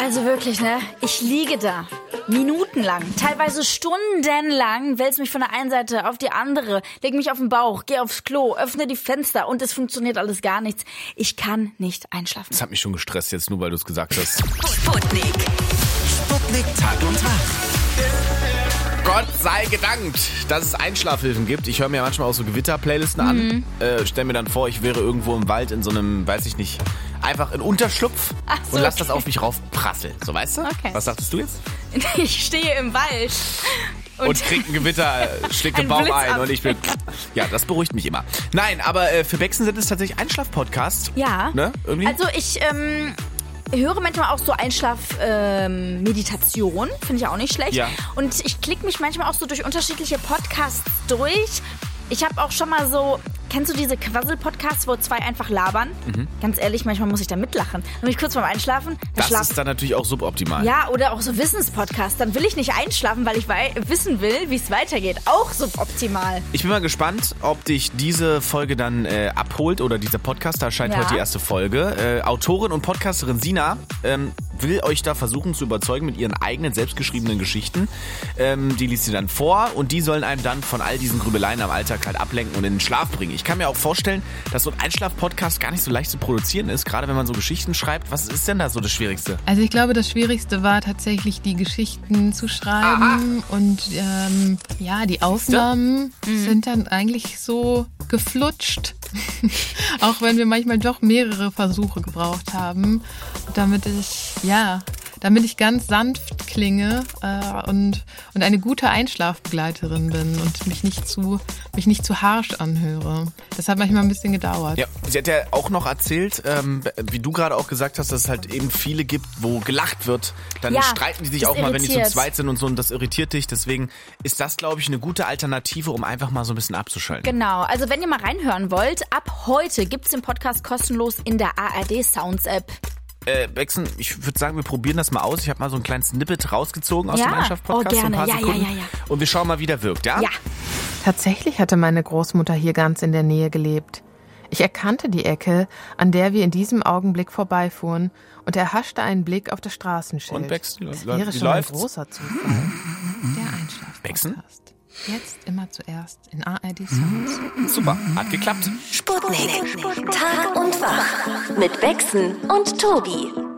Also wirklich, ne? Ich liege da. Minutenlang, teilweise stundenlang, wälze mich von der einen Seite auf die andere, leg mich auf den Bauch, gehe aufs Klo, öffne die Fenster und es funktioniert alles gar nichts. Ich kann nicht einschlafen. Das hat mich schon gestresst jetzt, nur weil du es gesagt hast. Sputnik. Sputnik Tag und Wach. Gott sei gedankt, dass es Einschlafhilfen gibt. Ich höre mir manchmal auch so Gewitter-Playlisten an. Stell mir dann vor, ich wäre irgendwo im Wald in so einem, weiß ich nicht, einfach in Unterschlupf So, und lass das auf mich raufprasseln. So, weißt du? Okay. Was sagtest du jetzt? Ich stehe im Wald. Und kriegt ein Gewitter, schlägt den Ein Baum Blitz ein ab. und ich bin... Ja, das beruhigt mich immer. Nein, aber für Bexen sind es tatsächlich Einschlaf-Podcasts. Ja. Ne? Irgendwie? Also ich höre manchmal auch so Einschlaf-Meditation, finde ich auch nicht schlecht. Ja. Und ich klicke mich manchmal auch so durch unterschiedliche Podcasts durch. Ich habe auch schon mal so, kennst du diese Quassel-Podcasts, wo zwei einfach labern? Ganz ehrlich, manchmal muss ich da mitlachen. Nämlich kurz vorm Einschlafen. Das ist dann natürlich auch suboptimal. Ja, oder auch so Wissenspodcasts. Dann will ich nicht einschlafen, weil ich wissen will, wie es weitergeht. Auch suboptimal. Ich bin mal gespannt, ob dich diese Folge dann abholt oder dieser Podcast. Da erscheint Ja. heute die erste Folge. Autorin und Podcasterin Sina will euch da versuchen zu überzeugen mit ihren eigenen selbstgeschriebenen Geschichten. Die liest sie dann vor und die sollen einem dann von all diesen Grübeleien am Alltag halt ablenken und in den Schlaf bringen. Ich kann mir auch vorstellen, dass so ein Einschlaf-Podcast gar nicht so leicht zu produzieren ist, gerade wenn man so Geschichten schreibt. Was ist denn da so das Schwierigste? Also ich glaube, das Schwierigste war tatsächlich, die Geschichten zu schreiben. Und die Aufnahmen sind dann eigentlich so geflutscht. Auch wenn wir manchmal doch mehrere Versuche gebraucht haben, damit ich ganz sanft klinge und eine gute Einschlafbegleiterin bin und mich nicht zu harsch anhöre. Das hat manchmal ein bisschen gedauert. Ja, sie hat ja auch noch erzählt, wie du gerade auch gesagt hast, dass es halt eben viele gibt, wo gelacht wird. Dann Ja, streiten die sich das auch mal, wenn die zu irritiert. zweit sind und so, und das irritiert dich. Deswegen ist das, glaube ich, eine gute Alternative, um einfach mal so ein bisschen abzuschalten. Genau, also wenn ihr mal reinhören wollt, ab heute gibt's den Podcast kostenlos in der ARD Sounds App. Bexen, ich würde sagen, wir probieren das mal aus. Ich habe mal so einen kleinen Snippet rausgezogen aus Ja. dem Einschlaf-Podcast. Oh, gerne. So ein paar Ja, Sekunden. ja. Und wir schauen mal, wie der wirkt, ja? Ja. Tatsächlich hatte meine Großmutter hier ganz in der Nähe gelebt. Ich erkannte die Ecke, an der wir in diesem Augenblick vorbeifuhren, und erhaschte einen Blick auf das Straßenschild. Und Bexen, Es wie wäre schon ein läuft's? großer Zufall. Der Bexen? Einschlaf-Podcast. Jetzt immer zuerst in ARD Sounds. Super, hat geklappt. Sputnik. Tag und Wach. Mit Bexen und Tobi.